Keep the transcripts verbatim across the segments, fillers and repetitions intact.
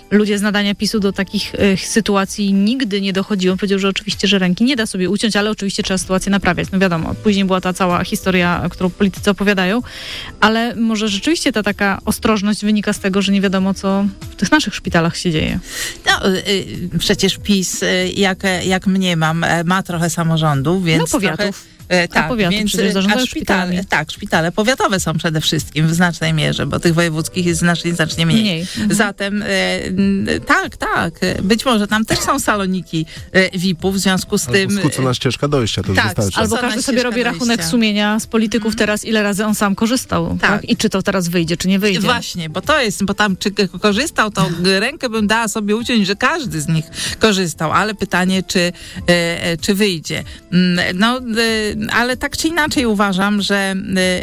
ludzie z nadania PiSu do takich y, sytuacji nigdy nie dochodziło. Powiedział, że oczywiście, że ręki nie da sobie uciąć, ale oczywiście trzeba sytuację naprawiać. No wiadomo, później była ta cała historia, którą politycy opowiadają, ale może rzeczywiście ta taka ostrożność wynika z tego, że nie wiadomo, co w tych naszych szpitalach się dzieje. No, y, y, przecież PiS, y, jak, jak mniemam, ma trochę samorządów, więc no powiatów. Trochę, E, tak, powiaty więc przecież zarządzają a szpitale, tak, szpitale powiatowe są przede wszystkim w znacznej mierze, bo tych wojewódzkich jest znacznie, znacznie mniej. mniej. Mhm. Zatem e, tak, tak, być może tam też są saloniki e, V I P-ów, w związku z Albo tym... skrócona ścieżka dojścia, to tak, wystarczy. Albo każdy sobie robi rachunek dojścia. sumienia z polityków mhm. teraz, ile razy on sam korzystał. Tak. tak? I czy to teraz wyjdzie, czy nie wyjdzie. Właśnie, bo to jest, bo tam czy korzystał, to rękę bym dała sobie uciąć, że każdy z nich korzystał, ale pytanie, czy, e, czy wyjdzie. No, e, ale tak czy inaczej uważam, że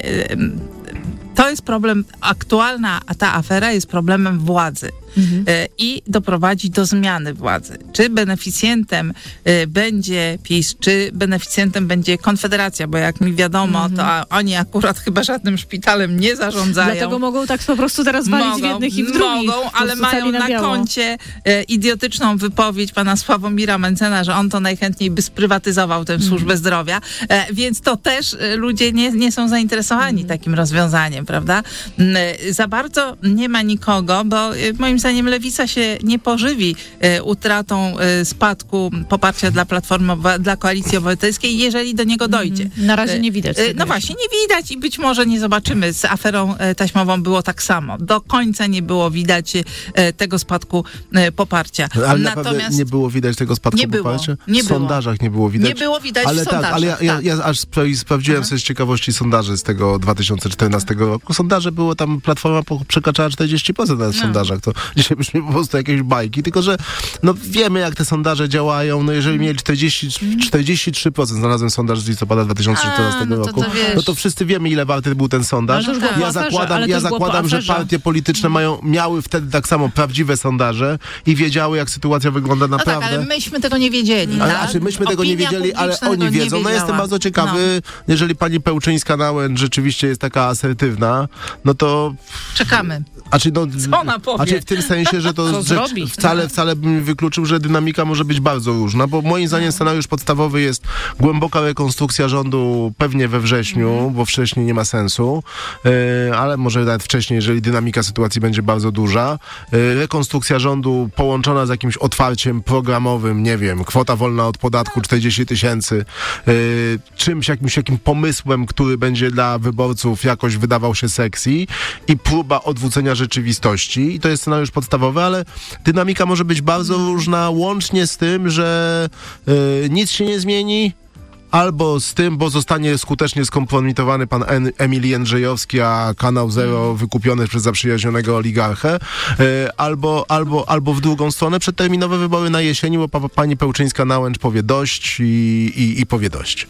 to jest problem, aktualna ta afera jest problemem władzy. Mhm. I doprowadzi do zmiany władzy. Czy beneficjentem będzie PiS, czy beneficjentem będzie Konfederacja, bo jak mi wiadomo, mhm. to oni akurat chyba żadnym szpitalem nie zarządzają. Dlatego mogą tak po prostu teraz walić mogą, w jednych i w drugich. Mogą, ale mają na, na koncie e, idiotyczną wypowiedź pana Sławomira Mencena, że on to najchętniej by sprywatyzował tę służbę mhm. zdrowia, e, więc to też e, ludzie nie, nie są zainteresowani mhm. takim rozwiązaniem, prawda? E, za bardzo nie ma nikogo, bo e, moim zdaniem Lewica się nie pożywi e, utratą e, spadku poparcia dla Platformy, dla Koalicji Obywatelskiej, jeżeli do niego dojdzie. Mm, na razie nie widać. E, no właśnie, nie widać i być może nie zobaczymy. Z aferą e, taśmową było tak samo. Do końca nie było widać e, tego spadku e, poparcia. Ale Natomiast naprawdę nie było widać tego spadku nie było, poparcia? Nie w było. sondażach nie było widać? Nie było widać ale w sondażach. Tak, ale ja, ja, tak. ja aż spra- sprawdziłem Aha. sobie z ciekawości sondaże z tego dwa tysiące czternastego roku. Sondaże było tam, Platforma przekraczała czterdzieści procent na no. sondażach. To dzisiaj byśmy po prostu jakieś bajki, tylko że no wiemy, jak te sondaże działają. No jeżeli mieli czterdzieści, czterdzieści trzy procent, znalazłem sondaż z listopada dwa tysiące czternastego A, no to, roku, to no to wszyscy wiemy, ile warty był ten sondaż. No tak. Ja zakładam, ja zakładam że partie polityczne mają, miały wtedy tak samo prawdziwe sondaże i wiedziały, jak sytuacja wygląda naprawdę. No tak, ale myśmy tego nie wiedzieli. Ale, tak? znaczy, myśmy tego Opinia nie wiedzieli, ale oni wiedzą. No jestem bardzo ciekawy, no. jeżeli pani Pełczyńska-Nałęcz rzeczywiście jest taka asertywna, no to... Czekamy. A czy, no, Co ona powie? A czy w tym sensie, że to że wcale, wcale bym wykluczył, że dynamika może być bardzo różna, bo moim zdaniem scenariusz podstawowy jest głęboka rekonstrukcja rządu pewnie we wrześniu, mm. bo wcześniej nie ma sensu, yy, ale może nawet wcześniej, jeżeli dynamika sytuacji będzie bardzo duża. Yy, rekonstrukcja rządu połączona z jakimś otwarciem programowym, nie wiem, kwota wolna od podatku czterdzieści tysięcy, yy, czymś, jakimś jakim pomysłem, który będzie dla wyborców jakoś wydawał się sexy i próba odwrócenia rzeczywistości. I to jest scenariusz podstawowy, ale dynamika może być bardzo różna, łącznie z tym, że yy, nic się nie zmieni, albo z tym, bo zostanie skutecznie skompromitowany pan en- Emil Jędrzejowski, a Kanał Zero wykupiony przez zaprzyjaźnionego oligarchę, yy, albo, albo, albo w drugą stronę przedterminowe wybory na jesieni, bo pa- pani Pełczyńska-Nałęcz powie dość i, i, i powie dość.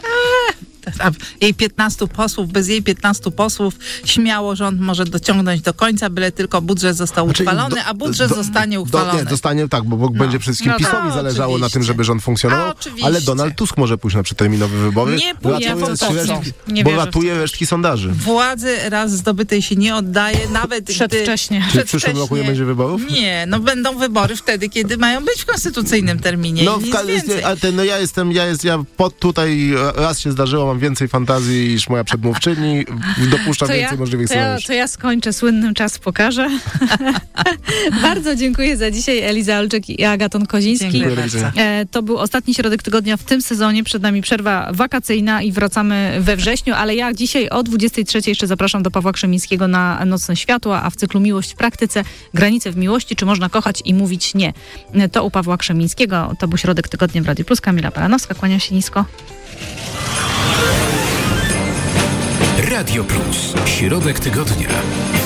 A jej piętnastu posłów, bez jej piętnastu posłów śmiało rząd może dociągnąć do końca, byle tylko budżet został znaczy, uchwalony, do, a budżet do, zostanie uchwalony. Do, nie, zostanie tak, bo, bo no. będzie przede wszystkim no, PiS-owi no, zależało oczywiście. na tym, żeby rząd funkcjonował, ale Donald Tusk może pójść na przedterminowe wybory, nie pójdzie, bo ratuje resztki sondaży. Władzy raz zdobytej się nie oddaje, nawet przedwcześnie. Gdy, Czy w przyszłym roku nie będzie wyborów? Nie, no będą wybory wtedy, kiedy mają być w konstytucyjnym terminie. No, nic więcej. Ale ten, no ja jestem, ja jest, ja pod tutaj raz się zdarzyło, mam więcej fantazji niż moja przedmówczyni, dopuszczam to więcej ja, możliwych to ja, scenariuszy. to ja skończę słynnym czas pokażę. Bardzo dziękuję za dzisiaj, Eliza Olczyk i Agaton Koziński. Dziękuję bardzo. E, to był ostatni środek tygodnia w tym sezonie. Przed nami przerwa wakacyjna i wracamy we wrześniu, ale ja dzisiaj o dwudziestej trzeciej jeszcze zapraszam do Pawła Krzemińskiego na Nocne Światła, a w cyklu Miłość w praktyce, granice w miłości, czy można kochać i mówić nie. To u Pawła Krzemińskiego. To był środek tygodnia w Radiu Plus. Kamila Baranowska, kłaniam się nisko. Radio Plus. Środek tygodnia.